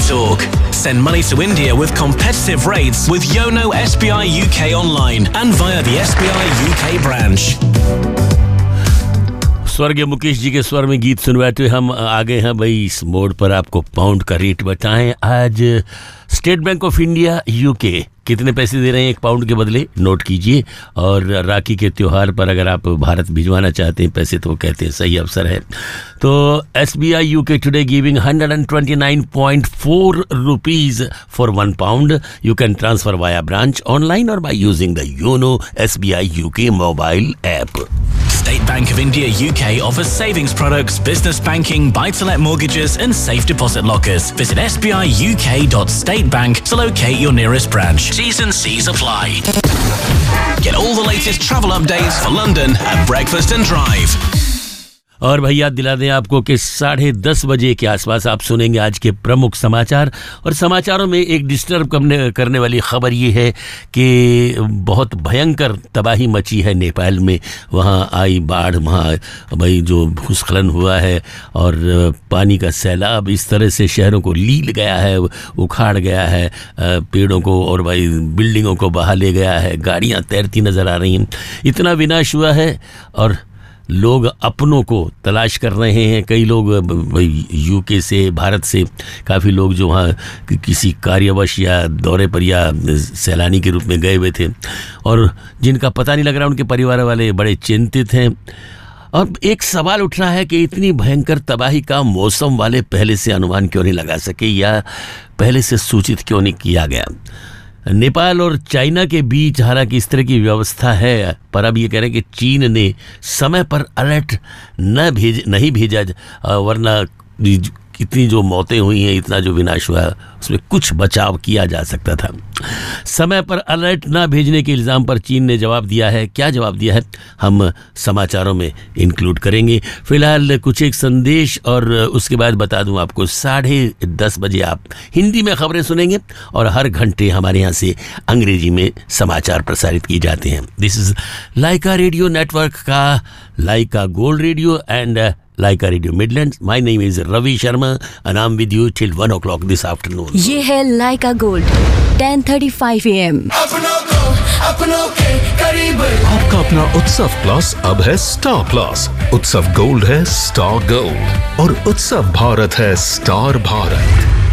talk. Send money to India with competitive rates with Yono SBI UK online and via the SBI UK branch. स्वर्गीय मुकेश जी के स्वर में गीत सुनवाते हुए हम आ गए हैं भाई इस मोड़ पर। आपको पाउंड का रेट बताएं। आज state bank of India UK कितने पैसे दे रहे हैं एक पाउंड के बदले, नोट कीजिए। और राखी के त्यौहार पर अगर आप भारत भिजवाना चाहते हैं पैसे तो कहते हैं सही अवसर है। तो SBI UK today giving 129.4 rupees for 1 pound. You can transfer via branch online और by using the YONO SBI UK mobile app. State Bank of India UK offers savings products, business banking, buy-to-let mortgages and safe deposit lockers. Visit sbiuk.statebank to locate your nearest branch. T's and C's apply. Get all the latest travel updates for London at Breakfast and Drive. और भाई याद दिला दें आपको कि 10:30 बजे के आसपास आप सुनेंगे आज के प्रमुख समाचार। और समाचारों में एक डिस्टर्ब करने वाली खबर ये है कि बहुत भयंकर तबाही मची है नेपाल में। वहाँ आई बाढ़, वहाँ भाई जो भूस्खलन हुआ है और पानी का सैलाब इस तरह से शहरों को लील गया है, उखाड़ गया है पेड़ों को और भाई बिल्डिंगों को बहा ले गया है। गाड़ियाँ तैरती नज़र आ रही हैं। इतना विनाश हुआ है और लोग अपनों को तलाश कर रहे हैं। कई लोग यूके से, भारत से काफ़ी लोग जो वहाँ किसी कार्यवश या दौरे पर या सैलानी के रूप में गए हुए थे और जिनका पता नहीं लग रहा, उनके परिवार वाले बड़े चिंतित हैं। और एक सवाल उठ रहा है कि इतनी भयंकर तबाही का मौसम वाले पहले से अनुमान क्यों नहीं लगा सके या पहले से सूचित क्यों नहीं किया गया। नेपाल और चाइना के बीच हालांकि इस तरह की व्यवस्था है, पर अब ये कह रहे हैं कि चीन ने समय पर अलर्ट नहीं भेजा, वरना इतनी जो मौतें हुई हैं, इतना जो विनाश हुआ, उसमें कुछ बचाव किया जा सकता था। समय पर अलर्ट ना भेजने के इल्ज़ाम पर चीन ने जवाब दिया है। क्या जवाब दिया है हम समाचारों में इंक्लूड करेंगे। फिलहाल कुछ एक संदेश और उसके बाद बता दूं आपको 10:30 बजे आप हिंदी में खबरें सुनेंगे और हर घंटे हमारे यहाँ से अंग्रेजी में समाचार प्रसारित किए जाते हैं। This is Lyca radio network का लाइका gold radio and Laika Radio Midlands. My name is Ravi Sharma and I'm with you till 1 o'clock this afternoon. ये है Laika Gold 10:35 AM. आपका अपना उत्सव प्लस अब है स्टार प्लस। उत्सव गोल्ड है स्टार गोल्ड और उत्सव भारत है स्टार भारत।